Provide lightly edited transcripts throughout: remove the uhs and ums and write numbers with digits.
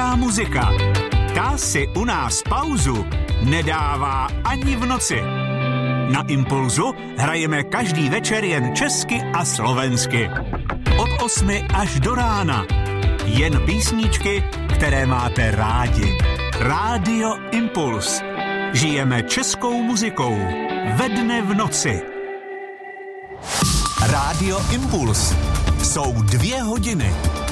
Česká muzika. Ta si u nás pauzu nedává ani v noci. Na Impulzu hrajeme každý večer jen česky a slovensky. Od 8 až do rána. Jen písničky, které máte rádi. Rádio Impuls. Žijeme českou muzikou. Ve dne v noci. Rádio Impuls. Jsou 2 hodiny.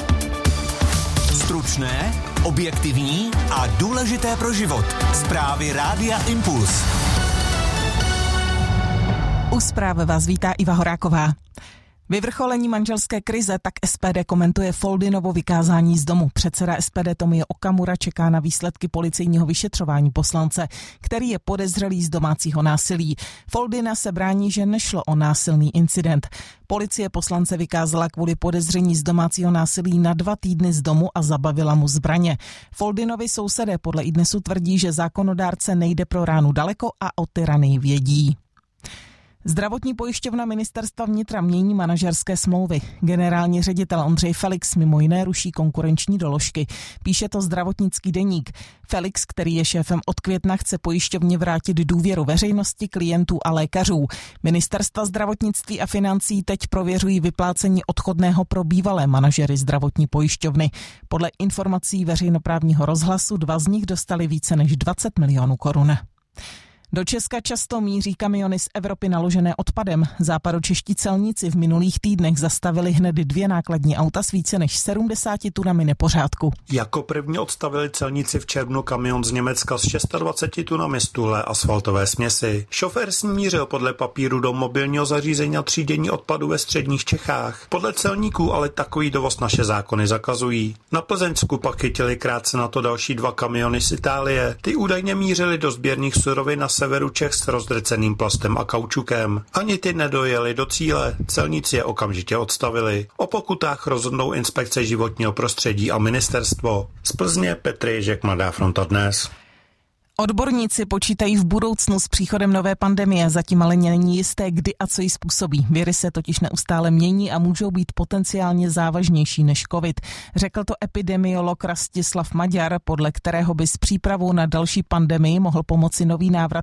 Stručné, objektivní a důležité pro život. Zprávy Rádia Impuls. U zprávy vás vítá Iva Horáková. Vyvrcholení manželské krize tak SPD komentuje Foldynovo vykázání z domu. Předseda SPD Tomio Okamura čeká na výsledky policejního vyšetřování poslance, který je podezřelý z domácího násilí. Foldyna se brání, že nešlo o násilný incident. Policie poslance vykázala kvůli podezření z domácího násilí na 2 týdny z domu a zabavila mu zbraně. Foldynovi sousedé podle iDnesu tvrdí, že zákonodárce nejde pro ránu daleko a o tyranii vědí. Zdravotní pojišťovna Ministerstva vnitra mění manažerské smlouvy. Generální ředitel Ondřej Felix mimo jiné ruší konkurenční doložky. Píše to Zdravotnický deník. Felix, který je šéfem od května, chce pojišťovně vrátit důvěru veřejnosti, klientů a lékařů. Ministerstva zdravotnictví a financí teď prověřují vyplácení odchodného pro bývalé manažery zdravotní pojišťovny. Podle informací veřejnoprávního rozhlasu 2 z nich dostali více než 20 milionů korun. Do Česka často míří kamiony z Evropy naložené odpadem. Západočeští celníci v minulých týdnech zastavili hned 2 nákladní auta s více než 70 tunami nepořádku. Jako první odstavili celníci v červnu kamion z Německa s 26 tunami stuhlé asfaltové směsi. Šofér s ním mířil podle papíru do mobilního zařízení na třídění odpadu ve středních Čechách. Podle celníků ale takový dovoz naše zákony zakazují. Na Plzeňsku pak chytili krátce na to další 2 kamiony z Itálie. Ty údajně mířily do sběrných surovin na severu Čech s rozdrceným plastem a kaučukem. Ani ty nedojeli do cíle, celníci je okamžitě odstavili. O pokutách rozhodnou inspekce životního prostředí a ministerstvo. Z Plzně Petr Ježek, Mladá fronta dnes. Odborníci počítají v budoucnu s příchodem nové pandemie, zatím ale není jisté, kdy a co ji způsobí. Viry se totiž neustále mění a můžou být potenciálně závažnější než covid. Řekl to epidemiolog Rastislav Maďar, podle kterého by s přípravou na další pandemii mohl pomoci nový návrat